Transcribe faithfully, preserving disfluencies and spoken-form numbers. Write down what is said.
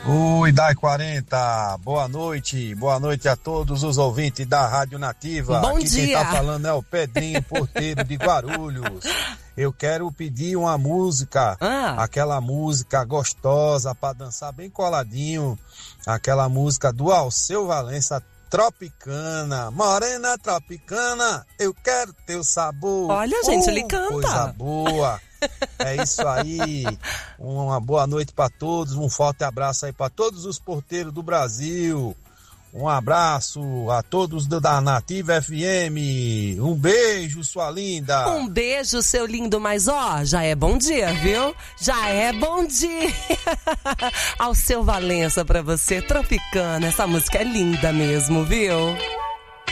Oi, Dai quarenta, boa noite, boa noite a todos os ouvintes da Rádio Nativa. Bom Aqui dia. Quem tá falando é o Pedrinho Porteiro de Guarulhos. Eu quero pedir uma música, Ah. aquela música gostosa para dançar bem coladinho, aquela música do Alceu Valença, Tropicana, morena tropicana, eu quero teu sabor. Olha, gente, Oh, ele canta. Coisa boa. É isso aí, uma boa noite para todos, um forte abraço aí para todos os porteiros do Brasil, um abraço a todos da Nativa F M, um beijo, sua linda. Um beijo, seu lindo, mas ó, já é bom dia, viu? Já é bom dia. Alceu Valença pra você, Tropicana, essa música é linda mesmo, viu?